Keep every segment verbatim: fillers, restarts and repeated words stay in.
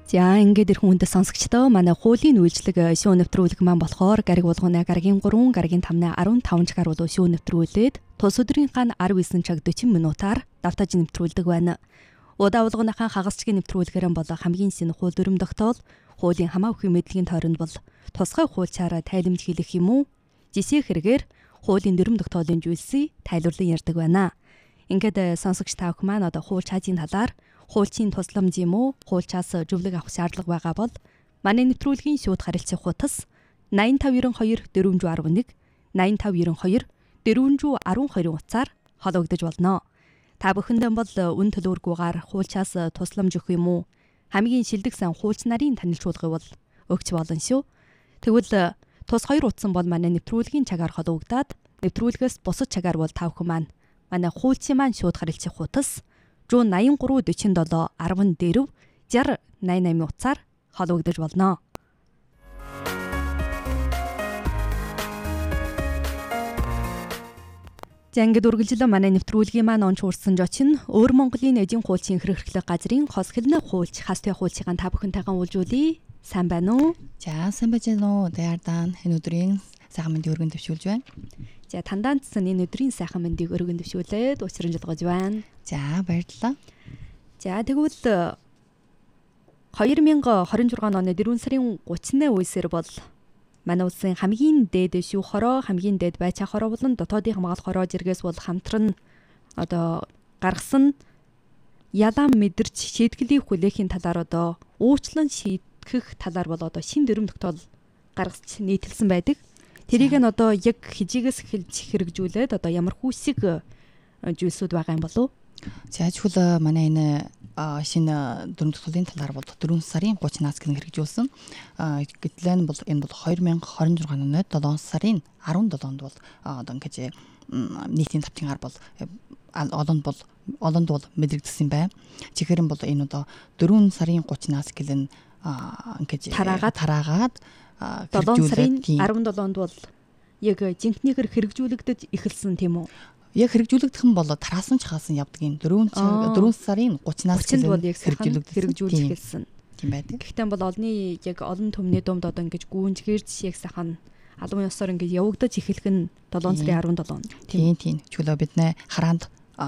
За ингээд ирхэн хүндэт сонсогчдоо манай хуулийн үйлчлэг шүүн нэвтрүүлэг маань болохоор гариг болгоны гаригийн гурван, гаригийн тавны арван таван чигээр болоо шүүн нэвтрүүлээд тус өдрийн хан арван девять цаг forty минутаар давтаж нэвтрүүлдэг байна. Удаа болгоныхаа хагасчгийн нэвтрүүлгээр нь болоо хамгийн шинэ хууль дүрм тогтоол, хуулийн хамаа бүхий мэдлэгийн тойронд бол тусгай хуульчаараа тайлбар хийх юм уу? Жишээ хэрэгээр хуулийн дүрм тогтоолын зүйлсийг тайлбарлан ярьдаг байна. Ингээд сонсогч та бүхэн маань одоо хууль чаажийн талаар хуульчийн тусламж юм уу, хуульчаас зөвлөг авах шаардлага байгаа бол манай нэвтрүүлгийн шууд харилцах хутас nine five nine two four one one nine five nine two four one one two утсаар холбогдож болно. Та бүхэндээ бол үн төлөвлөгөөгөөр хуульчаас тусламж өгөх юм уу? Хамгийн шилдэг сан хуульч нарын танилцуулгыг бол өгч болно шүү. Тэгвэл тус хоёр утсан бол манай нэвтрүүлгийн чагаар холбогдоод нэвтрүүлгээс бусад чагаар бол та бүхэн маань манай хуульчийн маань шууд харилцах хутас one eight three four seven one zero six eight eight утсаар холбогдож болно. За ингээд үргэлжлэн манай нэвтрүүлгийн маань онч уурсан жочин өөр Монголын эдийн хуульчийн хэрэглэх газрын хос хэлний хуульч хас туяа хуульчийн та бүхэнтэйгээ уулзуулъя. Сайн байна уу? За сайн байж гэнэ үү? Даярдан энэ өдрийн сайхан мэндийг өргөн төвшүүлж байна. За тандаанцсан энэ өдрийн сайхан мэндийг өргөн төвшүүлээд уучран жолгож байна. За баярлалаа. За тэгвэл twenty twenty-six оны дөрвөн сарын thirty-ны үеэр бол манай улсын хамгийн дээд шүүх хороо, хамгийн дээд байцаа хороо болон дотоодын хамгаалах хороо зэргээс бол хамтран одоо гаргасан ялан мэдэрч шийтгэлийн хүлээхийн талаар одоо уучлан шийтгэх талаар бол одоо шин дүрм тогтоол гаргаж нийтэлсэн байдаг. Тэрийг нь одоо яг хижигээс эхэлж хэрэгжүүлээд одоо ямар хүсэг зүйлсүүд байгаа юм болов? За ажгүй манай энэ шинэ дүрм тогтоолын талаар бол дөрвөн сарын thirty-наас гэн хэрэгжүүлсэн. Гэтэл нь бол энэ бол twenty twenty-six оны seven сарын seventh-нд бол одоо ингэж нийтийн тавчийн гар бол олонд бол олонд бол мэдрэгдсэн байна. Чихэр нь бол энэ одоо дөрвөн сарын thirty-наас гэлэн ингэж тараагаад тараагаад seven сарын seventh-нд бол яг жинхнийхэр хэрэгжүүлэгдэж эхэлсэн тийм үү? Яг хэрэгжүүлэгдэх нь бол тараасан ч хаасан явдаг юм. дөрвөн сарын thirty-наас бол яг хэрэгжүүлж эхэлсэн. Тийм байдаг. Гэхдээ бол олны яг олон төмний думд одоо ингэж гүнжгэрж яг сайхан албан ёсоор ингэж явагдаж эхэлэх нь seven сарын seventh. Тийм тийм. Чөлөө бид нэ хараанд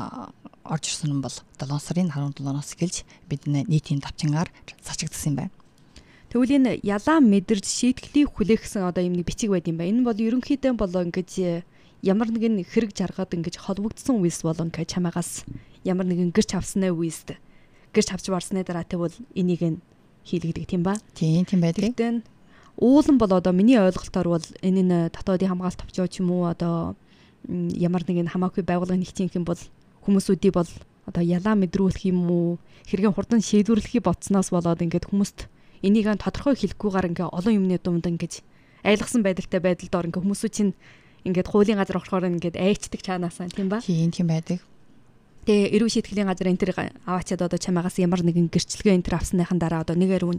орж ирсэн нь бол seven сарын seventh-ноос эхэлж бидний нийтийн давчингаар цачигдсан юм байна. Тэгвэл энэ ялан мэдэрч шийтгэлийг хүлээхсэн одоо юм нэг бичиг байд юм байна. Энэ бол ерөнхийдөө бол ингэж ямар нэгэн хэрэг жаргад ингэж холбогдсон үеэс болон гэж чамаагаас ямар нэгэн гэрч авснаа үеэс гэрч авч барсны дараа тэгвэл энийг нь хийлгдэг тийм ба? Тийм тийм байдаг. Тэгтээ уулан бол одоо миний ойлголтоор бол энэ нь дотоодын хамгаалалт товчоо ч юм уу одоо ямар нэгэн хамаагүй байгууллагын нэгтгэх юм бол хүмүүсүүдий бол одоо ялаа мэдрүүлэх юм уу хэрхэн хурдан шийдвэрлэхийг бодсноос болоод ингээд хүмүүст энийг нь тодорхой хэлэхгүйгээр ингээ олон юмны дунд ингэж айлгсан байдалтай байдалд ор ингээ хүмүүсүүд чинь ингээд хуулийн газар орохоор ингээд айчдаг чаанаасаа тийм ба? Тийм тийм байдаг. Тэгээ эрүү шийтгэлийн газар энэ төр аваачаад одоо чамаагаас ямар нэгэн гэрчлэгээ энэ төр авсныхан дараа одоо нэг арвын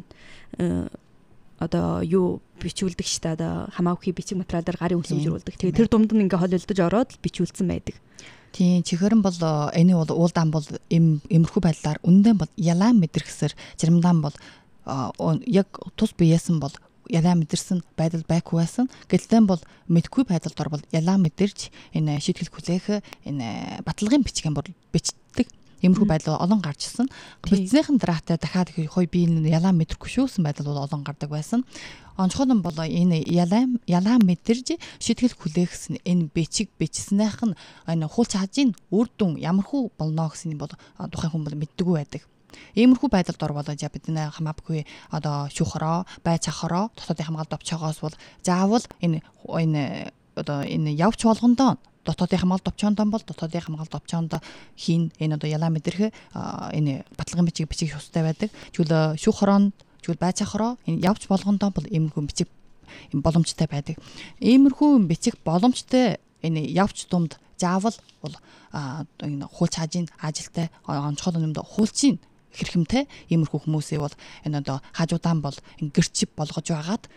одоо юу бичүүлдэг штэ одоо хамаагүй бичиг материалаар гарын үнсэмжрүүлдэг. Тэгээ тэр дунд нь ингээ холилдож ороод бичүүлсэн байдаг. Тийм чихэрэн бол энэ бол уулдаан бол эмэрхүү байдлаар үндэн бол ялаа мэдэрхсэр жирамдаан бол яг тус биесэн бол ялаа мэдэрсэн байдал байхгүй байсан. Гэтэл бол мэдгүй байдалд орвол ялаа мэдэрч энэ шийтгэл хүлээх энэ баталгын бичгэн бол бичдэг. Иймэрхүү байдал олон гарчсан. Бичснийхэн дараатай дахиад хой би энэ ялаа мэдрэхгүй шүүсэн байдал бол олон гардаг байсан. Онцгой нь бол энэ ялаа ялаа мэдэрж шийтгэл хүлээхсэн энэ бичиг бичснийх нь энэ хуульч хаажийн үр дүн ямархуу болно гэсэн бол тухайн хүн бол мэддэггүй байдаг. Иймэрхүү байдалд орвол бид нэ хамаагүй одоо шүүх хороо, байцаа хороо, дотоодын хамгаалалт товчоогоос бол заавал энэ энэ одоо энэ явж болгондоо дотоодын хамгаалалт товчоонд бол дотоодын хамгаалалт товчоонд хийн энэ одоо ялаа мэдэрх энэ баталгын бичиг бичих ёстой байдаг. Тэгвэл шүүх хороонд тэгвэл байцаа хороо энэ явж болгондоо бол иймэрхүү бичиг боломжтой байдаг. Иймэрхүү бичих боломжтой энэ явж думд заавал бол энэ хуульч хаажийн ажилтай онцгой юмд хуульчийн хэрхэмтэй иймэрхүү хүмүүсээ бол энэ одоо хажуудаан бол гэрчив болгож байгаад